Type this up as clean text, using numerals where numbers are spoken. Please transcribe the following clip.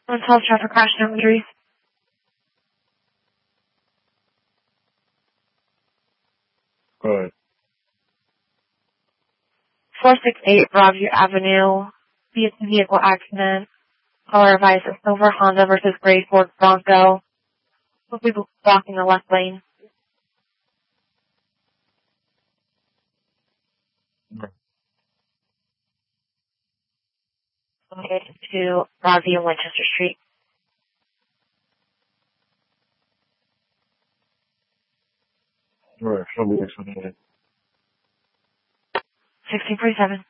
12 traffic crash, no injuries. Go ahead. 468 Broadview Avenue. Vehicle accident. Caller advised a silver Honda versus gray Ford Bronco. Will be blocking the left lane. To Broadview and Winchester Street. All right. Show me 1647.